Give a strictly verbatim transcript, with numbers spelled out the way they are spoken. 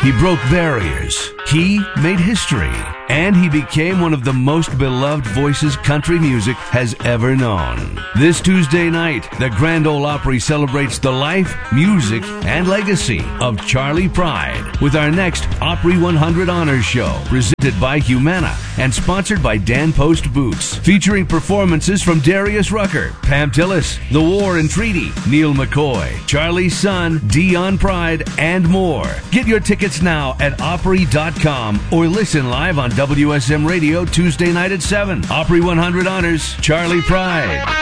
He broke barriers. He made history. And he became one of the most beloved voices country music has ever known. This Tuesday night, the Grand Ole Opry celebrates the life, music, and legacy of Charley Pride with our next Opry one hundred Honors Show, presented by Humana and sponsored by Dan Post Boots, featuring performances from Darius Rucker, Pam Tillis, The War and Treaty, Neil McCoy, Charlie's son, Dion Pride, and more. Get your tickets now at Opry dot com or listen live on W S M Radio Tuesday night at seven. Opry one hundred Honors, Charley Pride.